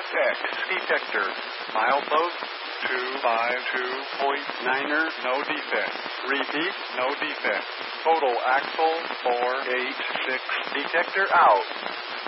SX detector. Milepost 252.9er, no defect. Repeat, no defect. Total axle 486. Detector out.